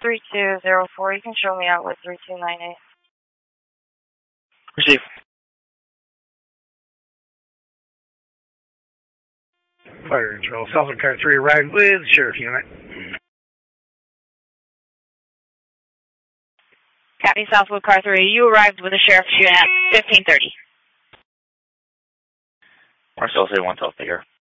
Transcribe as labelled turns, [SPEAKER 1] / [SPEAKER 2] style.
[SPEAKER 1] 3204. You can show me out with 3298.
[SPEAKER 2] Receive.
[SPEAKER 3] Fire control. Southwood Car 3 arrived with Sheriff Unit.
[SPEAKER 1] Copy, Southwood Car 3. You arrived with the Sheriff's Unit at 1530.
[SPEAKER 2] Marcel, say 1 South here.